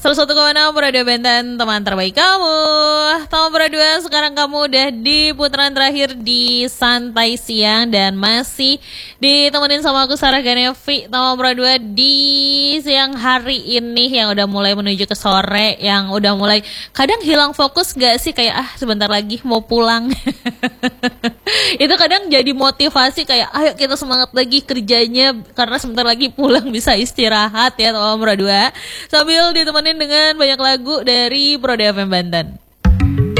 101,6 Radio Banten, teman terbaik kamu. Teman berdua, sekarang kamu udah di putaran terakhir di Santai Siang dan masih ditemenin sama aku Sarah Ganevi. Teman berdua di siang hari ini yang udah mulai menuju ke sore, yang udah mulai kadang hilang fokus gak sih, kayak sebentar lagi mau pulang. Itu kadang jadi motivasi kayak ayo kita semangat lagi kerjanya karena sebentar lagi pulang bisa istirahat ya teman berdua. Sambil ditemenin dengan banyak lagu dari Pro FM Banten.